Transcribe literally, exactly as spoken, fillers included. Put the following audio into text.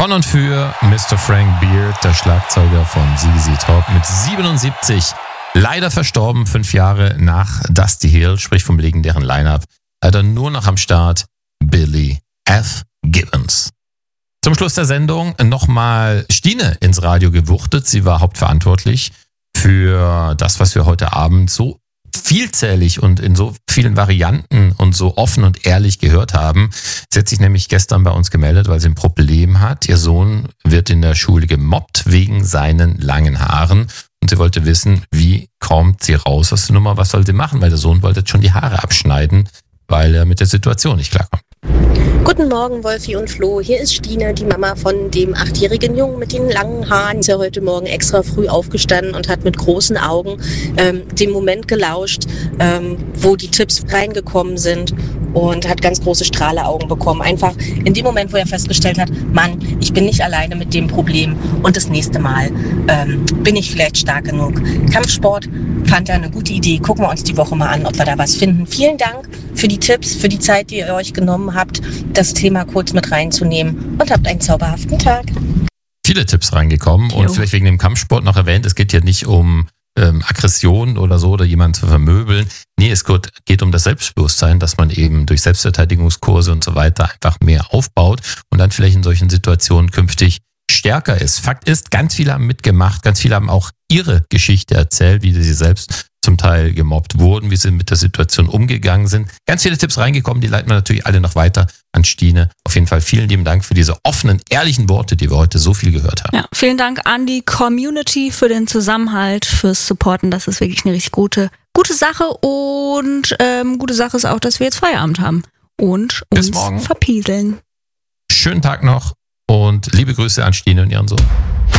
Von und für Mister Frank Beard, der Schlagzeuger von Z Z Top, mit siebenundsiebzig leider verstorben, fünf Jahre nach Dusty Hill, sprich vom legendären Line-Up. Leider nur noch am Start Billy F. Gibbons. Zum Schluss der Sendung nochmal Stine ins Radio gewuchtet. Sie war hauptverantwortlich für das, was wir heute Abend so vielzählig und in so vielen Varianten und so offen und ehrlich gehört haben. Sie hat sich nämlich gestern bei uns gemeldet, weil sie ein Problem hat. Ihr Sohn wird in der Schule gemobbt wegen seinen langen Haaren. Und sie wollte wissen, wie kommt sie raus aus der Nummer, was soll sie machen? Weil der Sohn wollte jetzt schon die Haare abschneiden, weil er mit der Situation nicht klarkommt. Guten Morgen, Wolfi und Flo. Hier ist Stine, die Mama von dem achtjährigen Jungen mit den langen Haaren. Sie ist ja heute Morgen extra früh aufgestanden und hat mit großen Augen ähm, den Moment gelauscht, ähm, wo die Tipps reingekommen sind, und hat ganz große Strahleaugen bekommen. Einfach in dem Moment, wo er festgestellt hat, Mann, ich bin nicht alleine mit dem Problem, und das nächste Mal ähm, bin ich vielleicht stark genug. Kampfsport fand er eine gute Idee. Gucken wir uns die Woche mal an, ob wir da was finden. Vielen Dank für die Tipps, für die Zeit, die ihr euch genommen habt, das Thema kurz mit reinzunehmen, und habt einen zauberhaften Tag. Viele Tipps reingekommen Jo. und vielleicht wegen dem Kampfsport noch erwähnt, es geht hier nicht um ähm, Aggression oder so oder jemanden zu vermöbeln. Nee, es geht, geht um das Selbstbewusstsein, dass man eben durch Selbstverteidigungskurse und so weiter einfach mehr aufbaut und dann vielleicht in solchen Situationen künftig stärker ist. Fakt ist, ganz viele haben mitgemacht, ganz viele haben auch ihre Geschichte erzählt, wie sie selbst zum Teil gemobbt wurden, wie sie mit der Situation umgegangen sind. Ganz viele Tipps reingekommen, die leiten wir natürlich alle noch weiter an Stine. Auf jeden Fall vielen lieben Dank für diese offenen, ehrlichen Worte, die wir heute so viel gehört haben. Ja, vielen Dank an die Community für den Zusammenhalt, fürs Supporten. Das ist wirklich eine richtig gute, gute Sache, und ähm, gute Sache ist auch, dass wir jetzt Feierabend haben und Bis uns morgen. verpieseln. Schönen Tag noch und liebe Grüße an Stine und ihren Sohn.